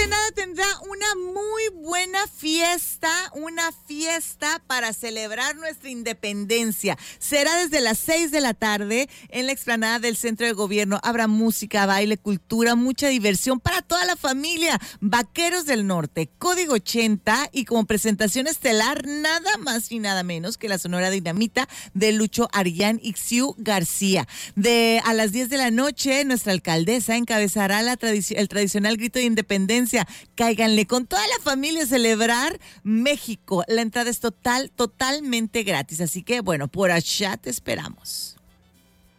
Ensenada tendrá una muy buena una fiesta para celebrar nuestra independencia. Será desde las 6 de la tarde en la explanada del Centro de Gobierno. Habrá música, baile, cultura, mucha diversión para toda la familia. Vaqueros del Norte, Código 80 y como presentación estelar nada más y nada menos que la Sonora Dinamita de Lucho Arillán y Xiu García. A las 10 de la noche, nuestra alcaldesa encabezará el tradicional grito de independencia. Cáiganle con toda la familia a celebrar México. La entrada es totalmente gratis. Así que, bueno, por allá te esperamos.